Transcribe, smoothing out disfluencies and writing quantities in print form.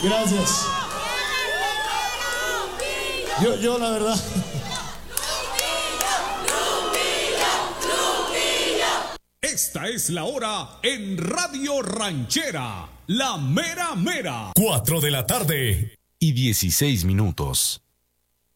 Gracias. Yo la verdad. Esta es la hora en Radio Ranchera, la mera mera. 4 de la tarde y 16 minutos.